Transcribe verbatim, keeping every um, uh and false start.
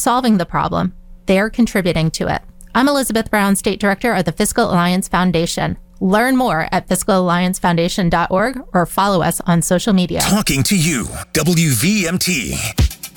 solving the problem, they're contributing to it. I'm Elizabeth Brown, State Director of the Fiscal Alliance Foundation. Learn more at fiscal alliance foundation dot org or follow us on social media. Talking to you, W V M T.